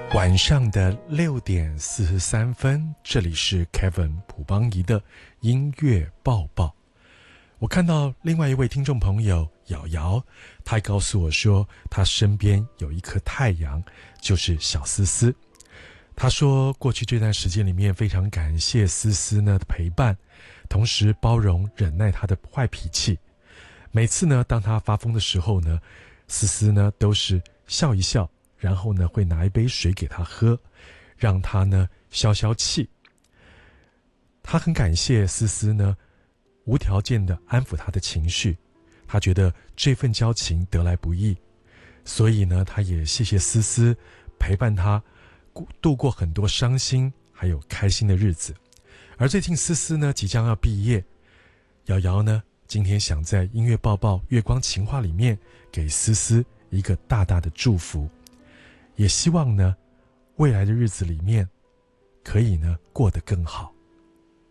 晚上的6:43，这里是 Kevin 朴邦仪的音乐报报。我看到另外一位听众朋友瑶瑶，他告诉我说他身边有一颗太阳，就是小思思。他说过去这段时间里面非常感谢思思呢的陪伴，同时包容忍耐他的坏脾气。每次呢当他发疯的时候呢，思思呢都是笑一笑，然后呢会拿一杯水给他喝，让他呢消消气。他很感谢思思呢无条件的安抚他的情绪，他觉得这份交情得来不易，所以呢他也谢谢思思陪伴他度过很多伤心还有开心的日子。而最近思思呢即将要毕业，瑶瑶呢今天想在音乐报报月光情话里面给思思一个大大的祝福，也希望呢未来的日子里面可以呢过得更好。